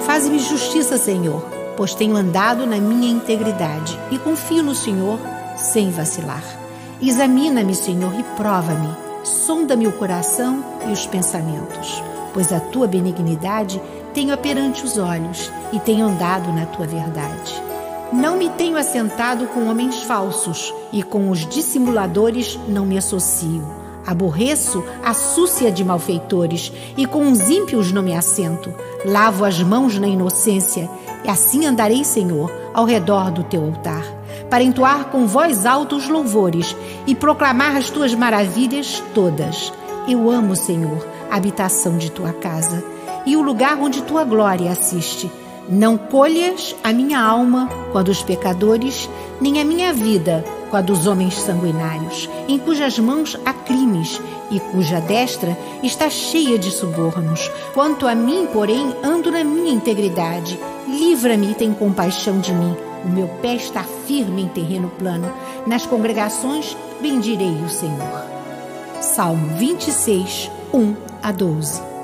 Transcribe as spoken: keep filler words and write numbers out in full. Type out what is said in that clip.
Faze-me justiça, Senhor, pois tenho andado na minha integridade e confio no Senhor sem vacilar. Examina-me, Senhor, e prova-me. Sonda-me o coração e os pensamentos, pois a tua benignidade tenho perante os olhos e tenho andado na tua verdade. Não me tenho assentado com homens falsos e com os dissimuladores não me associo. Aborreço a súcia de malfeitores e com os ímpios não me assento. Lavo as mãos na inocência e assim andarei, Senhor, ao redor do teu altar, para entoar com voz alta os louvores e proclamar as tuas maravilhas todas. Eu amo, Senhor, a habitação de tua casa e o lugar onde tua glória assiste. Não colhas a minha alma com a dos pecadores, nem a minha vida com a dos homens sanguinários, em cujas mãos há crimes e cuja destra está cheia de subornos. Quanto a mim, porém, ando na minha integridade. Livra-me e tem compaixão de mim. O meu pé está firme em terreno plano. Nas congregações bendirei o Senhor. Salmo vinte e seis, um a doze.